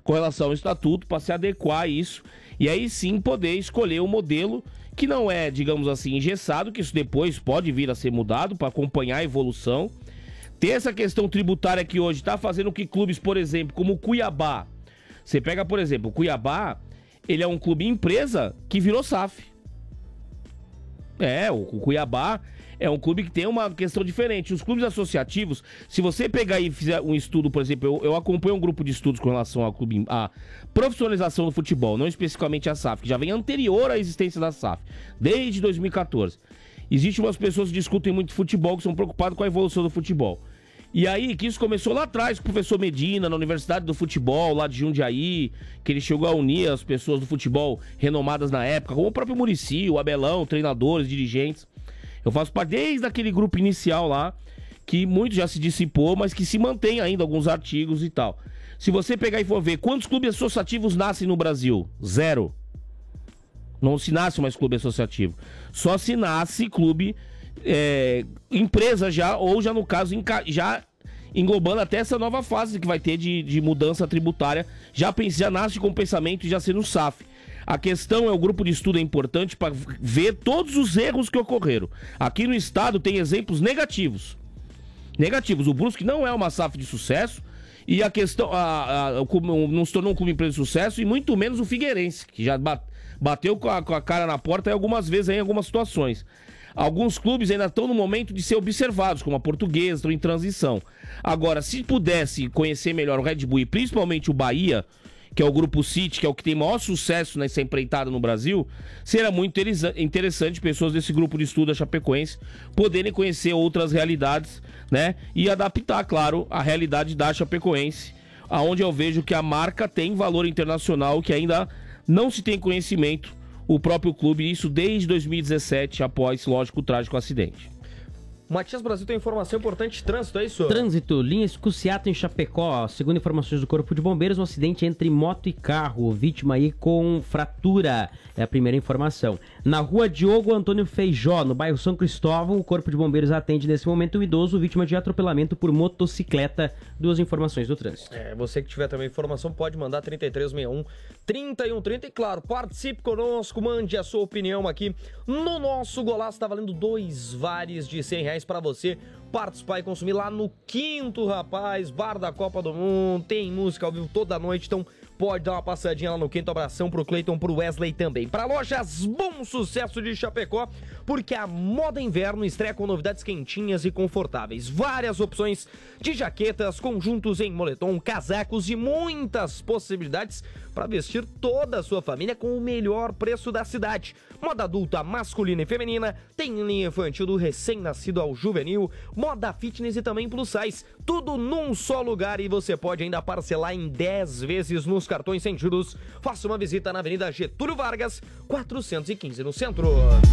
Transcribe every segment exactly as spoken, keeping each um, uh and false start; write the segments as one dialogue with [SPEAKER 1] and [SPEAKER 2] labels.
[SPEAKER 1] com relação ao estatuto para se adequar a isso e aí sim poder escolher o modelo que não é, digamos assim, engessado, que isso depois pode vir a ser mudado para acompanhar a evolução. Ter essa questão tributária que hoje está fazendo que clubes, por exemplo, como o Cuiabá, você pega, por exemplo, o Cuiabá, ele é um clube empresa que virou S A F. É, o Cuiabá é um clube que tem uma questão diferente. Os clubes associativos, se você pegar e fizer um estudo, por exemplo, eu, eu acompanho um grupo de estudos com relação ao clube, à profissionalização do futebol, não especificamente a S A F, que já vem anterior à existência da S A F, desde dois mil e catorze. Existem umas pessoas que discutem muito futebol, que são preocupadas com a evolução do futebol. E aí, que isso começou lá atrás, com o professor Medina, na Universidade do Futebol, lá de Jundiaí, que ele chegou a unir as pessoas do futebol renomadas na época, como o próprio Muricy, o Abelão, treinadores, dirigentes. Eu faço parte desde aquele grupo inicial lá, que muito já se dissipou, mas que se mantém ainda alguns artigos e tal. Se você pegar e for ver quantos clubes associativos nascem no Brasil, zero. Não se nasce mais clube associativo. Só se nasce clube, é, empresa já, ou já no caso, já englobando até essa nova fase que vai ter de, de mudança tributária. Já, já nasce com pensamento e já sendo S A F. A questão é, o grupo de estudo é importante para ver todos os erros que ocorreram. Aqui no estado tem exemplos negativos. Negativos. O Brusque não é uma S A F de sucesso. E a questão, a, a, o, não se tornou um clube empresa de sucesso, e muito menos o Figueirense, que já bateu com a, com a cara na porta algumas vezes em algumas situações. Alguns clubes ainda estão no momento de ser observados, como a Portuguesa, estão em transição. Agora, se pudesse conhecer melhor o Red Bull e principalmente o Bahia, que é o Grupo City, que é o que tem maior sucesso nessa empreitada no Brasil, seria muito interessante pessoas desse grupo de estudo da Chapecoense poderem conhecer outras realidades, né? E adaptar, claro, a realidade da Chapecoense, aonde eu vejo que a marca tem valor internacional que ainda não se tem conhecimento, o próprio clube, isso desde dois mil e dezessete, após, lógico, o trágico acidente.
[SPEAKER 2] Matias Brasil tem informação importante de trânsito, é isso?
[SPEAKER 3] Trânsito, linha Escuciato em Chapecó. Segundo informações do Corpo de Bombeiros, um acidente entre moto e carro. Vítima aí com fratura. É a primeira informação. Na rua Diogo Antônio Feijó, no bairro São Cristóvão, o Corpo de Bombeiros atende nesse momento um idoso vítima de atropelamento por motocicleta. Duas informações do trânsito.
[SPEAKER 2] É, você que tiver também informação, pode mandar trinta e três sessenta e um, trinta e um trinta. E claro, participe conosco, mande a sua opinião aqui no nosso golaço. Tá valendo dois vares de cem reais para você participar e consumir lá no Quinto, rapaz, bar da Copa do Mundo, tem música ao vivo toda noite, então pode dar uma passadinha lá no Quinto. Abração pro Cleiton, pro Wesley também. Para lojas Bom Sucesso de Chapecó, porque a moda inverno estreia com novidades quentinhas e confortáveis. Várias opções de jaquetas, conjuntos em moletom, casacos e muitas possibilidades para vestir toda a sua família com o melhor preço da cidade. Moda adulta, masculina e feminina, tem linha infantil do recém-nascido ao juvenil, moda fitness e também plus size. Tudo num só lugar, e você pode ainda parcelar em dez vezes nos cartões sem juros. Faça uma visita na Avenida Getúlio Vargas, quatrocentos e quinze, no centro.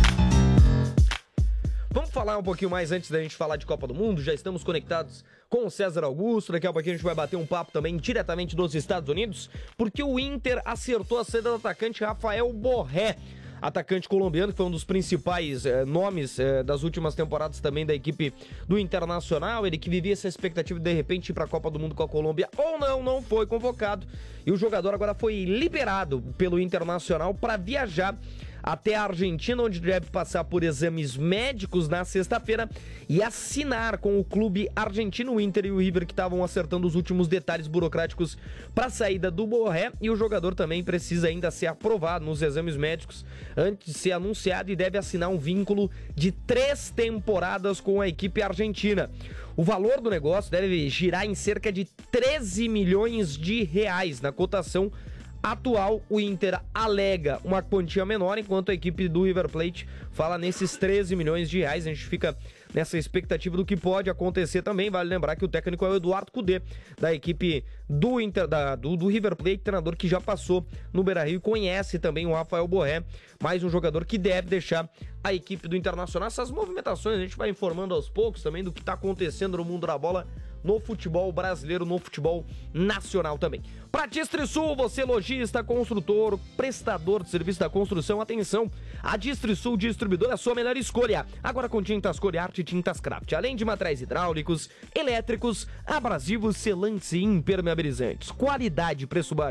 [SPEAKER 2] Vamos falar um pouquinho mais antes da gente falar de Copa do Mundo. Já estamos conectados com o César Augusto. Daqui a pouquinho a gente vai bater um papo também diretamente dos Estados Unidos, porque o Inter acertou a saída do atacante Rafael Borré, atacante colombiano, que foi um dos principais eh, nomes eh, das últimas temporadas também da equipe do Internacional. Ele que vivia essa expectativa de de repente ir para a Copa do Mundo com a Colômbia, ou não, não foi convocado. E o jogador agora foi liberado pelo Internacional para viajar até a Argentina, onde deve passar por exames médicos na sexta-feira e assinar com o clube argentino. O Inter e o River que estavam acertando os últimos detalhes burocráticos para a saída do Borré, e o jogador também precisa ainda ser aprovado nos exames médicos antes de ser anunciado, e deve assinar um vínculo de três temporadas com a equipe argentina. O valor do negócio deve girar em cerca de treze milhões de reais. Na cotação atual, o Inter alega uma quantia menor, enquanto a equipe do River Plate fala nesses treze milhões de reais. A gente fica nessa expectativa do que pode acontecer também. Vale lembrar que o técnico é o Eduardo Cudê, da equipe do, Inter, da, do, do River Plate, treinador que já passou no Beira-Rio e conhece também o Rafael Borré, mais um jogador que deve deixar a equipe do Internacional. Essas movimentações a gente vai informando aos poucos também do que está acontecendo no mundo da bola, no futebol brasileiro, no futebol nacional também. Para Distrisul, você lojista, construtor, prestador de serviço da construção, atenção, a Distrisul Distribuidora é a sua melhor escolha. Agora com tintas Coriarte e tintas Craft, além de materiais hidráulicos, elétricos, abrasivos, selantes e impermeabilizantes. Qualidade, preço baixo.